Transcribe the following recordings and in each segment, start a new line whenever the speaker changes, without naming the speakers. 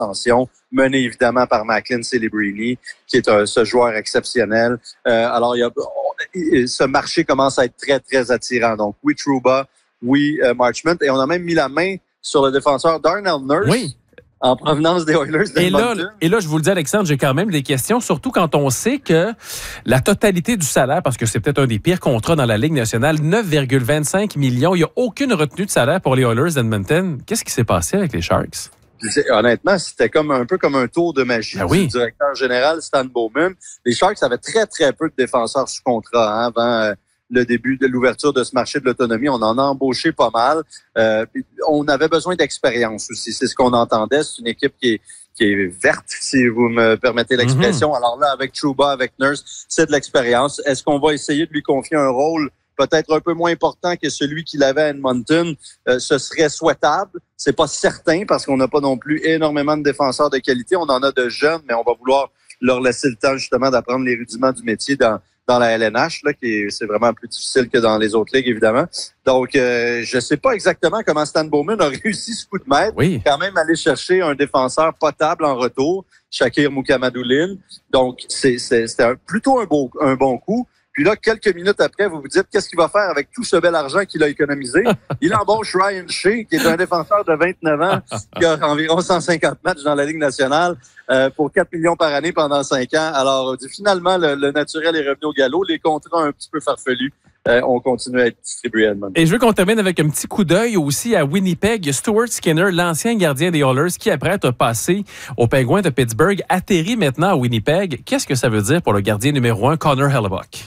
attention, mené évidemment par Macklin Celebrini, qui est ce joueur exceptionnel. Alors, ce marché commence à être très, très attirant. Donc, oui, Trouba, oui, Marchment. Et on a même mis la main sur le défenseur Darnell Nurse.
Oui.
En provenance des Oilers d'Edmonton.
Et là, je vous le dis, Alexandre, j'ai quand même des questions, surtout quand on sait que la totalité du salaire, parce que c'est peut-être un des pires contrats dans la Ligue nationale, 9,25 millions, il n'y a aucune retenue de salaire pour les Oilers d'Edmonton. Qu'est-ce qui s'est passé avec les Sharks?
Honnêtement, c'était un peu comme un tour de magie du directeur général Stan Bowman. Les Sharks avaient très, très peu de défenseurs sous contrat avant le début de l'ouverture de ce marché de l'autonomie. On en a embauché pas mal. On avait besoin d'expérience aussi. C'est ce qu'on entendait. C'est une équipe qui est verte, si vous me permettez l'expression. Alors là, avec Trouba, avec Nurse, c'est de l'expérience. Est-ce qu'on va essayer de lui confier un rôle peut-être un peu moins important que celui qu'il avait à Edmonton? Ce serait souhaitable. C'est pas certain parce qu'on n'a pas non plus énormément de défenseurs de qualité. On en a de jeunes, mais on va vouloir leur laisser le temps justement d'apprendre les rudiments du métier dans la LNH, là, c'est vraiment plus difficile que dans les autres ligues, évidemment. Donc, je sais pas exactement comment Stan Bowman a réussi ce coup de maître.
Oui.
Quand même aller chercher un défenseur potable en retour, Shakir Moukamadoulin. Donc, c'était plutôt un bon coup. Puis là, quelques minutes après, vous vous dites, qu'est-ce qu'il va faire avec tout ce bel argent qu'il a économisé? Il embauche Ryan Shea, qui est un défenseur de 29 ans, qui a environ 150 matchs dans la Ligue nationale, pour 4 millions par année pendant 5 ans. Alors, finalement, le naturel est revenu au galop. Les contrats un petit peu farfelus ont continué à être distribués à Edmonton.
Et je veux qu'on termine avec un petit coup d'œil aussi à Winnipeg. Stuart Skinner, l'ancien gardien des Oilers, qui après être passé aux Penguins de Pittsburgh, atterrit maintenant à Winnipeg. Qu'est-ce que ça veut dire pour le gardien numéro 1, Connor Hellebuyck?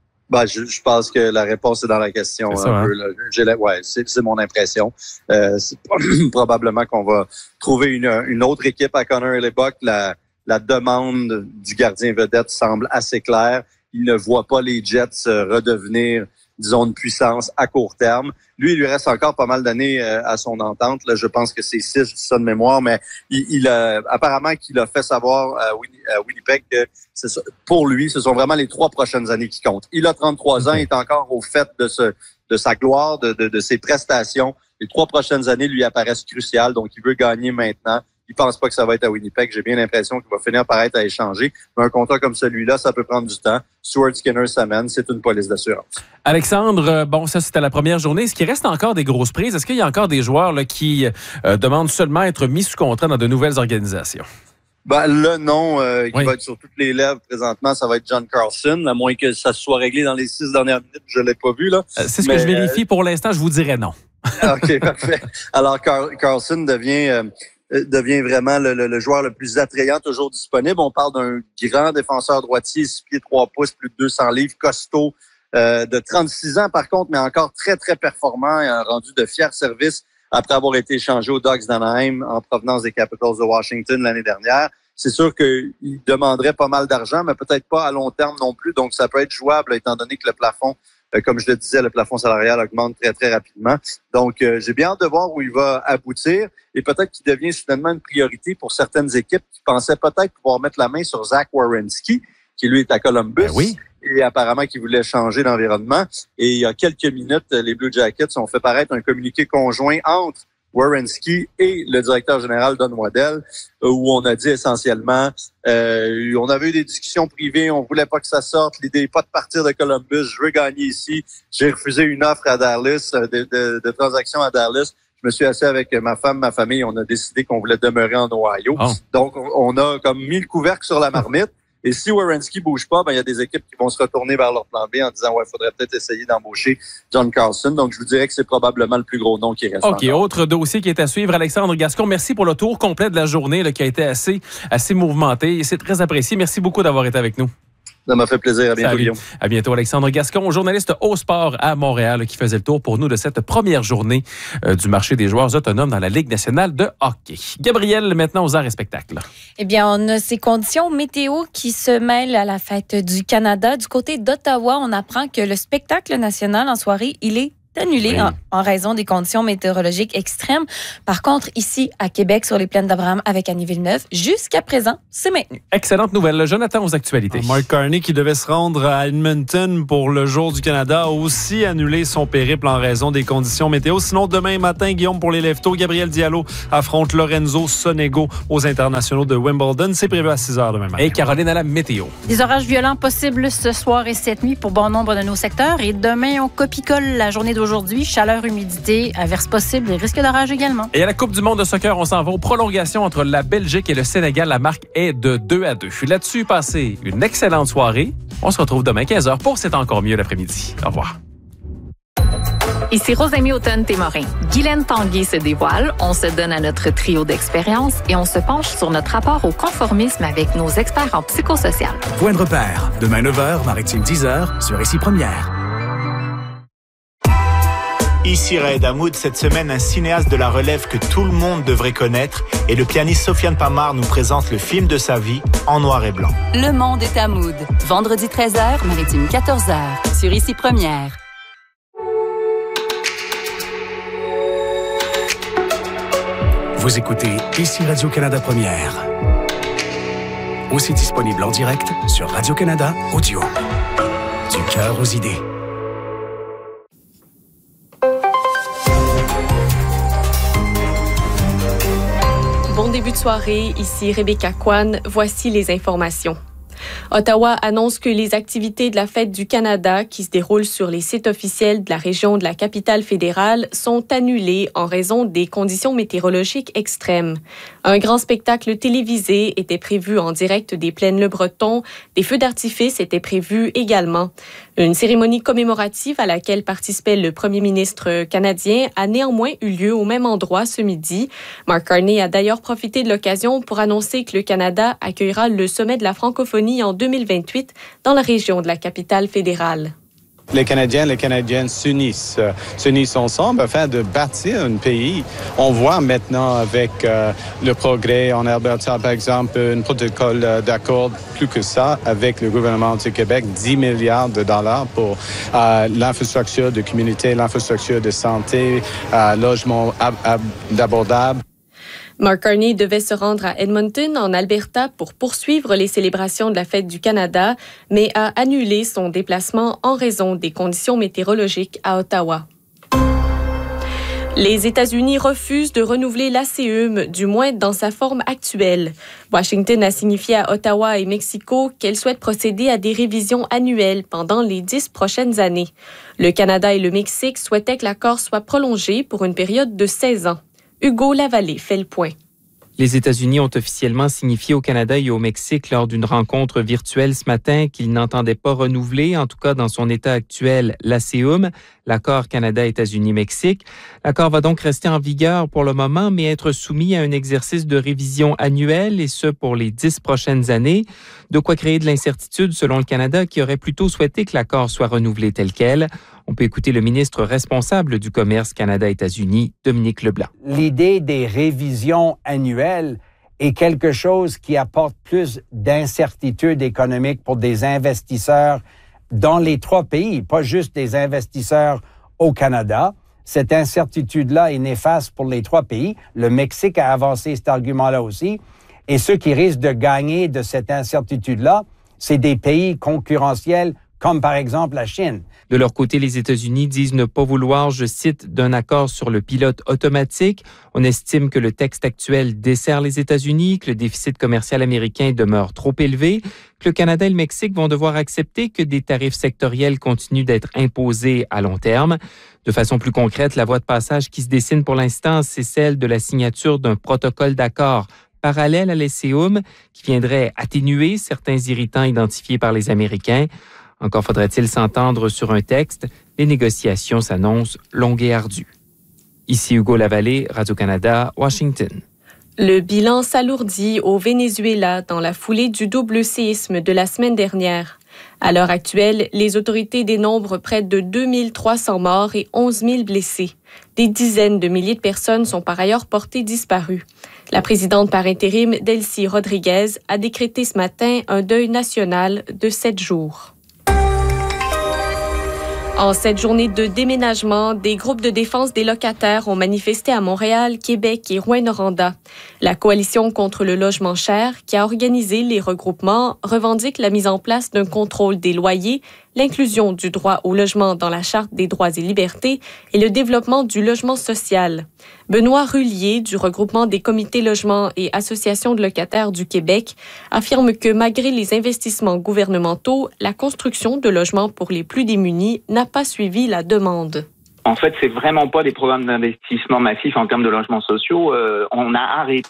Je pense que la réponse est dans la question.
C'est ça,
c'est mon impression. C'est probablement qu'on va trouver une autre équipe à Connor Hellebuyck. La demande du gardien vedette semble assez claire. Il ne voit pas les Jets redevenir, disons, une puissance à court terme. Lui, il lui reste encore pas mal d'années à son entente. Là, je pense que c'est 6, je dis ça de mémoire, mais apparemment qu'il a fait savoir à Winnipeg que pour lui, ce sont vraiment les 3 prochaines années qui comptent. Il a 33 ans, il est encore au fait de sa gloire, de ses prestations. Les 3 prochaines années lui apparaissent cruciales, donc il veut gagner maintenant. Il pense pas que ça va être à Winnipeg. J'ai bien l'impression qu'il va finir par être à échanger. Mais un contrat comme celui-là, ça peut prendre du temps. Stuart Skinner s'amène, c'est une police d'assurance.
Alexandre, ça c'était la première journée. Est-ce qu'il reste encore des grosses prises? Est-ce qu'il y a encore des joueurs là, qui demandent seulement à être mis sous contrat dans de nouvelles organisations?
Le nom qui va être sur toutes les lèvres présentement, ça va être John Carlson, à moins que ça soit réglé dans les 6 dernières minutes. Je l'ai pas vu, là.
C'est ce que je vérifie. Pour l'instant, je vous dirais non.
OK, parfait. Alors, Carlson devient vraiment le joueur le plus attrayant toujours disponible. On parle d'un grand défenseur droitier, 6 pieds 3 pouces, plus de 200 livres, costaud, de 36 ans par contre, mais encore très, très performant et rendu de fiers services après avoir été échangé aux Ducks d'Anaheim en provenance des Capitals de Washington l'année dernière. C'est sûr qu'il demanderait pas mal d'argent, mais peut-être pas à long terme non plus. Donc, ça peut être jouable étant donné que le plafond, comme je le disais, le plafond salarial augmente très, très rapidement. Donc, j'ai bien hâte de voir où il va aboutir et peut-être qu'il devient soudainement une priorité pour certaines équipes qui pensaient peut-être pouvoir mettre la main sur Zach Werenski, qui lui est à Columbus.
Oui.
Et apparemment qui voulait changer d'environnement. Et il y a quelques minutes, les Blue Jackets ont fait paraître un communiqué conjoint entre Werenski et le directeur général Don Waddell, où on a dit essentiellement, on avait eu des discussions privées, on voulait pas que ça sorte, l'idée n'est pas de partir de Columbus, je veux gagner ici. J'ai refusé une offre à Dallas, de transaction à Dallas. Je me suis assis avec ma femme, ma famille, on a décidé qu'on voulait demeurer en Ohio. Oh. Donc, on a comme mis le couvercle sur la marmite. Et si Werenski bouge pas, il y a des équipes qui vont se retourner vers leur plan B en disant il faudrait peut-être essayer d'embaucher John Carlson. Donc, je vous dirais que c'est probablement le plus gros nom qui reste.
OK, autre dossier qui est à suivre. Alexandre Gascon, merci pour le tour complet de la journée là, qui a été assez mouvementé. Et c'est très apprécié. Merci beaucoup d'avoir été avec nous.
Ça m'a fait plaisir. À bientôt, Guillaume.
À bientôt, Alexandre Gascon, journaliste au sport à Montréal, qui faisait le tour pour nous de cette première journée du marché des joueurs autonomes dans la Ligue nationale de hockey. Gabrielle, maintenant aux arts et spectacles.
Eh bien, on a ces conditions météo qui se mêlent à la fête du Canada. Du côté d'Ottawa, on apprend que le spectacle national en soirée, il est annulé en raison des conditions météorologiques extrêmes. Par contre, ici, à Québec, sur les plaines d'Abraham, avec Annie Villeneuve, jusqu'à présent, c'est maintenu.
Excellente nouvelle. Jonathan, aux actualités.
Mark Carney, qui devait se rendre à Edmonton pour le Jour du Canada, a aussi annulé son périple en raison des conditions météo. Sinon, demain matin, Guillaume, pour les leftos, Gabriel Diallo affronte Lorenzo Sonego aux internationaux de Wimbledon. C'est prévu à 6h demain matin.
Et Caroline à la météo.
Des orages violents possibles ce soir et cette nuit pour bon nombre de nos secteurs. Et demain, on copie-colle la journée d'aujourd'hui. Chaleur, humidité, averses possibles et risque d'orage également.
Et à la Coupe du monde de soccer, on s'en va aux prolongations entre la Belgique et le Sénégal. La marque est de 2-2. Là-dessus, passez une excellente soirée. On se retrouve demain 15h pour C'est encore mieux l'après-midi. Au revoir.
Ici Rosemie Automne-Témorin. Guylaine Tanguay se dévoile, on se donne à notre trio d'expérience et on se penche sur notre rapport au conformisme avec nos experts en psychosocial.
Point de repère, demain 9h, Maritime 10h, sur Ici Première.
Ici Raed Hamoud, cette semaine, un cinéaste de la relève que tout le monde devrait connaître et le pianiste Sofiane Pamar nous présente le film de sa vie en noir et blanc.
Le monde est à Hamoud. Vendredi 13h, Maritime 14h, sur Ici Première.
Vous écoutez Ici Radio-Canada Première. Aussi disponible en direct sur Radio-Canada Audio. Du cœur aux idées.
Bon début de soirée, ici Rebecca Kwan. Voici les informations. Ottawa annonce que les activités de la Fête du Canada, qui se déroulent sur les sites officiels de la région de la capitale fédérale, sont annulées en raison des conditions météorologiques extrêmes. Un grand spectacle télévisé était prévu en direct des Plaines-le-Breton. Des feux d'artifice étaient prévus également. Une cérémonie commémorative à laquelle participait le premier ministre canadien a néanmoins eu lieu au même endroit ce midi. Mark Carney a d'ailleurs profité de l'occasion pour annoncer que le Canada accueillera le sommet de la francophonie en 2028 dans la région de la capitale fédérale.
Les Canadiennes s'unissent ensemble afin de bâtir un pays. On voit maintenant avec le progrès en Alberta, par exemple, un protocole d'accord plus que ça avec le gouvernement du Québec, 10 milliards de dollars pour l'infrastructure de communauté, l'infrastructure de santé, logement abordable.
Mark Carney devait se rendre à Edmonton, en Alberta, pour poursuivre les célébrations de la Fête du Canada, mais a annulé son déplacement en raison des conditions météorologiques à Ottawa. Les États-Unis refusent de renouveler l'ACEUM, du moins dans sa forme actuelle. Washington a signifié à Ottawa et Mexico qu'elle souhaite procéder à des révisions annuelles pendant les 10 prochaines années. Le Canada et le Mexique souhaitaient que l'accord soit prolongé pour une période de 16 ans. Hugo Lavallée fait le point.
Les États-Unis ont officiellement signifié au Canada et au Mexique lors d'une rencontre virtuelle ce matin qu'ils n'entendaient pas renouveler, en tout cas dans son état actuel, l'ACEUM, l'accord Canada-États-Unis-Mexique. L'accord va donc rester en vigueur pour le moment, mais être soumis à un exercice de révision annuelle, et ce pour les 10 prochaines années. De quoi créer de l'incertitude selon le Canada, qui aurait plutôt souhaité que l'accord soit renouvelé tel quel. On peut écouter le ministre responsable du commerce Canada-États-Unis, Dominique Leblanc.
L'idée des révisions annuelles est quelque chose qui apporte plus d'incertitude économique pour des investisseurs dans les 3 pays, pas juste des investisseurs au Canada. Cette incertitude-là est néfaste pour les 3 pays. Le Mexique a avancé cet argument-là aussi. Et ceux qui risquent de gagner de cette incertitude-là, c'est des pays concurrentiels comme par exemple la Chine.
De leur côté, les États-Unis disent ne pas vouloir, je cite, d'un accord sur le pilote automatique. On estime que le texte actuel dessert les États-Unis, que le déficit commercial américain demeure trop élevé, que le Canada et le Mexique vont devoir accepter que des tarifs sectoriels continuent d'être imposés à long terme. De façon plus concrète, la voie de passage qui se dessine pour l'instant, c'est celle de la signature d'un protocole d'accord parallèle à l'ACEUM qui viendrait atténuer certains irritants identifiés par les Américains. Encore faudrait-il s'entendre sur un texte. Les négociations s'annoncent longues et ardues. Ici Hugo Lavallée, Radio-Canada, Washington.
Le bilan s'alourdit au Venezuela dans la foulée du double séisme de la semaine dernière. À l'heure actuelle, les autorités dénombrent près de 2300 morts et 11 000 blessés. Des dizaines de milliers de personnes sont par ailleurs portées disparues. La présidente par intérim, Delcy Rodriguez, a décrété ce matin un deuil national de 7 jours. En cette journée de déménagement, des groupes de défense des locataires ont manifesté à Montréal, Québec et Rouyn-Noranda. La Coalition contre le logement cher, qui a organisé les regroupements, revendique la mise en place d'un contrôle des loyers, l'inclusion du droit au logement dans la Charte des droits et libertés et le développement du logement social. Benoît Rullier, du regroupement des comités logements et associations de locataires du Québec, affirme que malgré les investissements gouvernementaux, la construction de logements pour les plus démunis n'a pas suivi la demande.
En fait, c'est vraiment pas des programmes d'investissement massifs en termes de logements sociaux. On a arrêté